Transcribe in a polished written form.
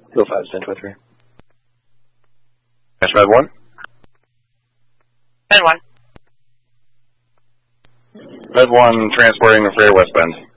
Go 5, stand 23. Dash Med 1. Med 1. Med 1 transporting the freighter westbound.